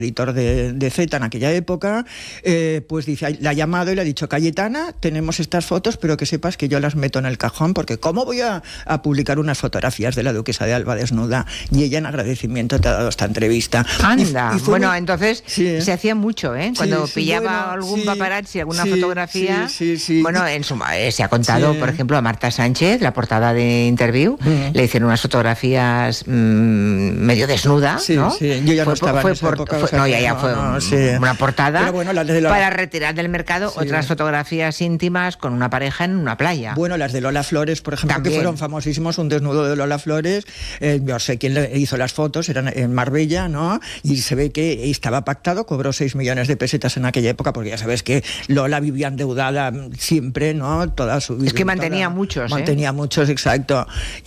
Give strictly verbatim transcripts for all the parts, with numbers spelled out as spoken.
editor de, de Z en aquella época, eh, pues dice, la ha llamado y le ha dicho, Cayetana, tenemos estas fotos, pero que sepas que yo las meto en el cajón, porque ¿cómo voy a, a publicar unas fotografías de la duquesa de Alba desnuda? Y ella en agradecimiento te ha dado esta entrevista. Anda, y, y bueno, muy... entonces sí. se hacía mucho, ¿eh? Cuando sí, sí, pillaba bueno, algún sí, paparazzi, alguna sí, fotografía, sí, sí, sí. bueno, en su, eh, se ha contado, sí. por ejemplo, a Marta Sánchez, la portada de Interview, mm. le hicieron unas fotografías mmm, medio desnuda, sí, ¿no? Sí, yo ya fue, no estaba fue en esa por, época. Fue, o sea, no, ya, ya no, fue no, un, sí. una portada bueno, la de la... para retirar del mercado sí. otras fotografías íntimas con una pareja en una playa. Bueno, las de Lola Flores, por ejemplo, También. que fueron famosísimos, un desnudo de Lola Flores, eh, yo sé quién le hizo las fotos, eran en Marbella, ¿no? Y se ve que estaba pactado, cobró seis millones de pesetas en aquella época, porque ya sabes que Lola vivía endeudada siempre, ¿no? Toda su vida. Es que mantenía toda, muchos, ¿eh? Mantenía muchos, exacto.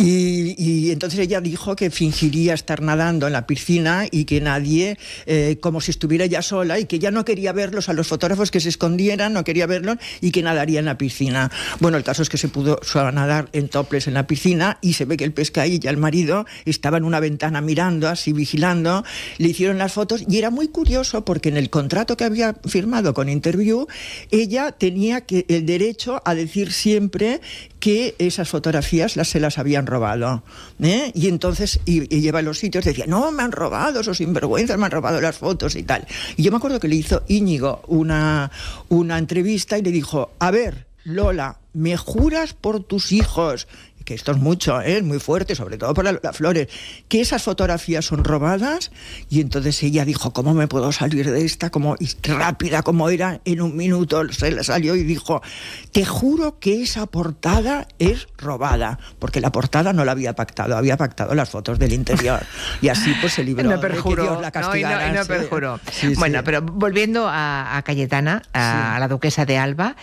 Y, y entonces ella dijo que fingiría estar nadando en la piscina y que nadie, eh, como si estuviera ella sola, y que ya no quería verlos a los fotógrafos, que se escondieran, no quería verlos, y que nadaría en la piscina. Bueno, el caso es que se pudo nadar en topless en la piscina, y se ve que el pescadilla y el marido estaba en una ventana mirando, así vigilando, le hicieron las fotos, y era muy curioso porque en el contrato que había firmado con Interview, ella tenía que, el derecho a decir siempre que esas fotografías las, se las habían robado, ¿eh? Y entonces, y, y lleva a los sitios, decía, no, me han robado, esos sinvergüenzas, me han robado las fotos y tal. Y yo me acuerdo que le hizo Íñigo una, una entrevista y le dijo, a ver, Lola, ¿me juras por tus hijos? Que esto es mucho, ¿eh? Muy fuerte, sobre todo para Lola Flores, que esas fotografías son robadas. Y entonces ella dijo, ¿cómo me puedo salir de esta? Como y rápida como era, en un minuto se le salió y dijo, te juro que esa portada es robada, porque la portada no la había pactado, había pactado las fotos del interior. Y así pues se libró. No perjuró, de que Dios la castigara. No, y no, y no sí. perjuró. Sí, bueno, sí. pero volviendo a, a Cayetana, a, sí. a la duquesa de Alba,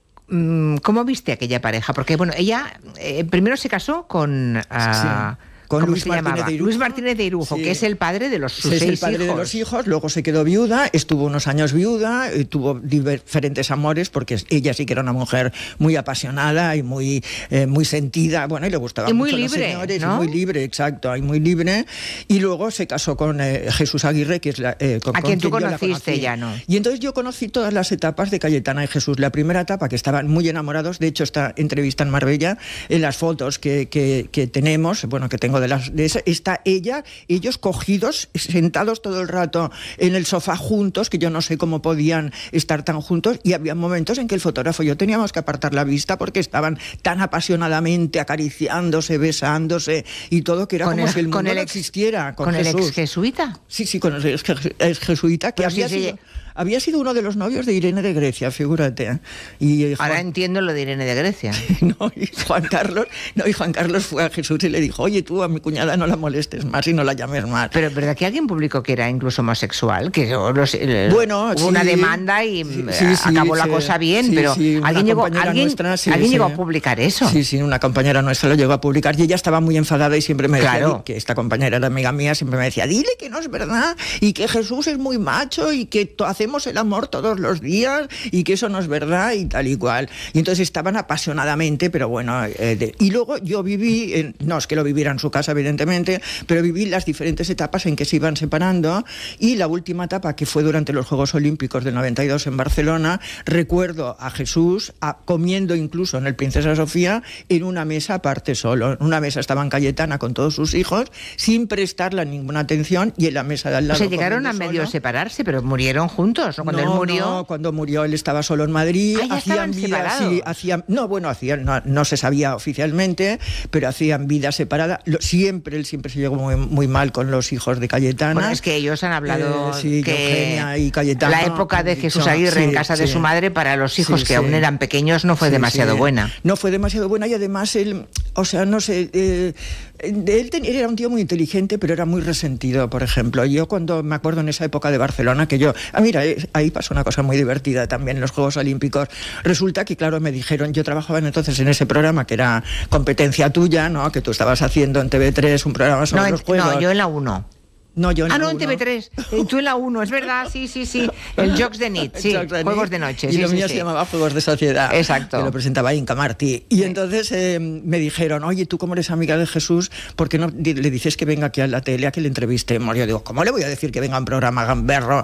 ¿cómo viste aquella pareja? Porque, bueno, ella eh, primero se casó con... Uh, sí. Con ¿Cómo Luis se Martínez llamaba? de Irujo. Luis Martínez de Irujo, sí. que es el padre de los sus es seis el padre hijos. de los hijos, luego se quedó viuda, estuvo unos años viuda, y tuvo diferentes amores, porque ella sí que era una mujer muy apasionada y muy, eh, muy sentida, bueno, y le gustaba y mucho muy los libre, señores, ¿no? y muy libre, exacto, y muy libre, y luego se casó con eh, Jesús Aguirre, que es la... Eh, con, a quien tú quien conociste ya, ¿no? Y entonces yo conocí todas las etapas de Cayetana y Jesús. La primera etapa, que estaban muy enamorados, de hecho esta entrevista en Marbella, en las fotos que, que, que tenemos, bueno, que tengo de las de esa, está ella, ellos cogidos, sentados todo el rato en el sofá juntos, que yo no sé cómo podían estar tan juntos, y había momentos en que el fotógrafo y yo teníamos que apartar la vista porque estaban tan apasionadamente acariciándose, besándose y todo, que era con como el, si el mundo con el no ex, existiera. Con, ¿Con Jesús. el ex jesuita? Sí, sí, con el ex, ex jesuita, que Pero había, sí, sido, sí. había sido uno de los novios de Irene de Grecia, figúrate. Y Juan... Ahora entiendo lo de Irene de Grecia. no, y Juan Carlos, no, y Juan Carlos fue a Jesús y le dijo, oye, tú a mi cuñada no la molestes más y no la llames más. Pero ¿verdad que alguien publicó que era incluso homosexual? Que los, bueno, hubo sí, una demanda y sí, sí, sí, acabó la sí, cosa bien, sí, pero sí, alguien, llegó, alguien, nuestra, sí, ¿alguien sí. llegó a publicar eso. Sí, sí, una compañera nuestra lo llegó a publicar y ella estaba muy enfadada y siempre me decía, claro. que esta compañera era amiga mía, siempre me decía, dile que no es verdad y que Jesús es muy macho y que hacemos el amor todos los días y que eso no es verdad y tal y cual. Y entonces estaban apasionadamente, pero bueno, eh, de, y luego yo viví, en, no es que lo viviera en su casa evidentemente, pero viví las diferentes etapas en que se iban separando, y la última etapa, que fue durante los Juegos Olímpicos del noventa y dos en Barcelona, recuerdo a Jesús a, comiendo incluso en el Princesa Sofía en una mesa aparte solo. En una mesa estaban Cayetana con todos sus hijos sin prestarle ninguna atención, y en la mesa de al lado. O sea, llegaron a medio solo. separarse, pero murieron juntos, ¿no? Cuando no, él murió. No, cuando murió él estaba solo en Madrid. Ah, ya hacían estaban vida, separados. Sí, hacían, no, bueno, hacían, no, no se sabía oficialmente, pero hacían vida separada. Lo, siempre, él siempre se llegó muy, muy mal con los hijos de Cayetana. Bueno, es que ellos han hablado eh, sí, que Eugenia y Cayetano, la época de Jesús Aguirre sí, en casa sí, de su madre para los hijos sí, que sí. aún eran pequeños no fue sí, demasiado sí. buena. No fue demasiado buena, y además él, o sea, no sé, eh, él, ten, él era un tío muy inteligente, pero era muy resentido, por ejemplo. Yo cuando me acuerdo en esa época de Barcelona, que yo, ah, mira, ahí pasó una cosa muy divertida también en los Juegos Olímpicos. Resulta que, claro, me dijeron, yo trabajaba entonces en ese programa que era Competencia Tuya, ¿no? Que tú estabas haciendo en T V tres un programa sobre no, los juegos. No, yo en la uno. No, yo en ah, la no, en uno. T V tres. Eh, tú en la uno, es verdad, sí, sí, sí. El Jocs de Nit, sí, de Juegos Nit, de Noche. Y sí, lo sí, mío sí. se llamaba Juegos de Sociedad. Exacto. Que lo presentaba Inca Martí. Y sí. entonces eh, me dijeron, oye, tú como eres amiga de Jesús, ¿por qué no le dices que venga aquí a la tele a que le entrevistemos? Yo digo, ¿cómo le voy a decir que venga a un programa gamberro